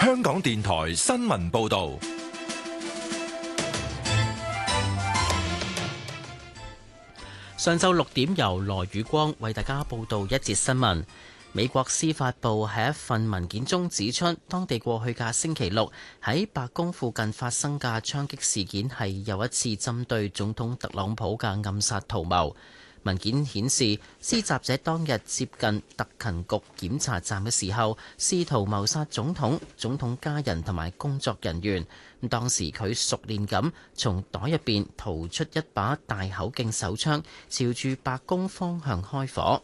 香港電台新聞報道。 上晝6點，由羅宇光為大家報道一節新聞。美國司法部喺一份文件中指出，當地過去嘅星期六喺白宮附近發生嘅槍擊事件係又一次針對總統特朗普嘅暗殺圖謀。文件顯示，施襲者當日接近特勤局檢查站嘅時候，試圖謀殺總統、總統家人同埋工作人員。當時佢熟練咁從袋入邊掏出一把大口徑手槍，朝住白宮方向開火。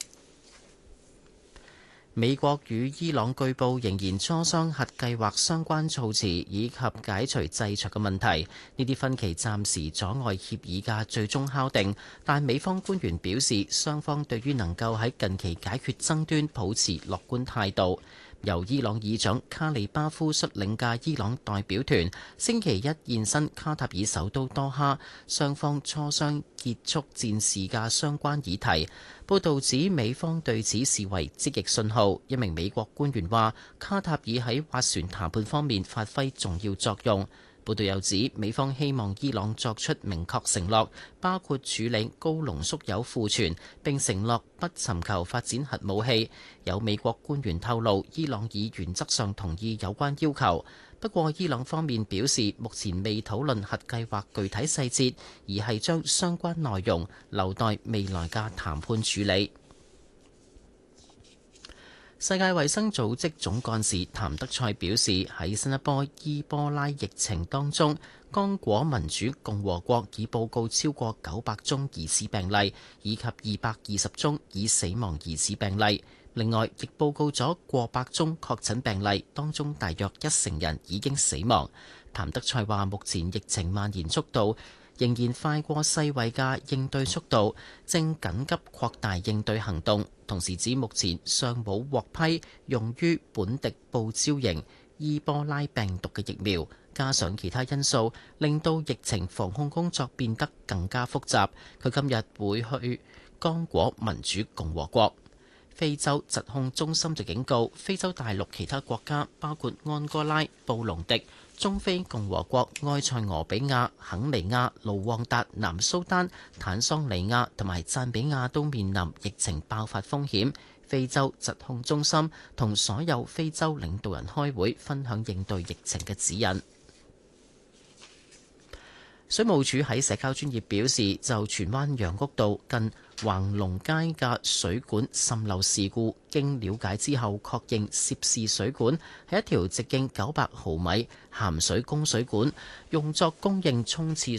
美國與伊朗據報仍然磋商核計劃相關措辭以及解除制裁嘅問題，呢啲分歧暫時阻礙協議嘅最終敲定，但美方官員表示，雙方對於能夠喺近期解決爭端保持樂觀態度。由伊朗議長卡里巴夫率領嘅伊朗代表團星期一現身卡塔爾首都多哈，雙方磋商結束戰事嘅相關議題。報道指美方對此視為積極信號。一名美國官員話，卡塔爾喺斡旋談判方面發揮重要作用。報道又指，美方希望伊朗作出明確承諾，包括處理高濃縮鈾庫存，並承諾不尋求發展核武器。有美國官員透露，伊朗已原則上同意有關要求。不過，伊朗方面表示，目前未討論核計劃具體細節，而係將相關內容留待未來嘅談判處理。世界衛生組織總幹事譚德塞表示，喺新一波伊波拉疫情當中，剛果民主共和國已報告超過900宗疑似病例，以及220宗已死亡疑似病例。另外，亦報告咗過百宗確診病例，當中大約10%人已經死亡。譚德塞話，目前疫情蔓延速度仍然快過世衛嘅應對速度，正緊急擴大應對行動。同時指目前尚冇獲批用於本地報招型伊波拉病毒嘅疫苗，加上其他因素，令到疫情防控工作變得更加複雜。佢今日會去剛果民主共和國。非洲疾控中心就警告，非洲大陸其他國家包括安哥拉、布隆迪、中非共和國、埃塞俄比亞、肯尼亞、盧旺達、南蘇丹、坦桑尼亞同埋贊比亞都面臨疫情爆發風險。非洲疾控中心同所有非洲領導人開會，分享應對疫情嘅指引。水務署喺社交專頁表示，就荃灣楊谷道近橫龍街嘅水管滲漏事故，經了解之後確認涉事水管係一條直徑900毫米鹹水供水管，用作供應沖廁